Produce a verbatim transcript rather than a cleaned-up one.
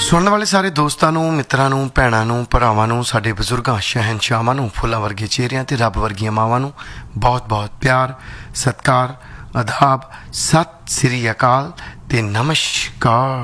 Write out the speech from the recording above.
ਸੁਣਨ ਵਾਲੇ ਸਾਰੇ ਦੋਸਤਾਂ ਨੂੰ, ਮਿੱਤਰਾਂ ਨੂੰ, ਭੈਣਾਂ ਨੂੰ, ਭਰਾਵਾਂ ਨੂੰ, ਸਾਡੇ ਬਜ਼ੁਰਗਾਂ, ਸ਼ਹਿਨਸ਼ਾਹਾਂ ਨੂੰ, ਫੁੱਲਾਂ ਵਰਗੇ ਚਿਹਰਿਆਂ ਤੇ ਰੱਬ ਵਰਗੀਆਂ ਮਾਵਾਂ ਨੂੰ ਬਹੁਤ ਬਹੁਤ ਪਿਆਰ, ਸਤਿਕਾਰ, ਆਦਾਬ, ਸਤਿ ਸ੍ਰੀ ਅਕਾਲ ਤੇ ਨਮਸਕਾਰ।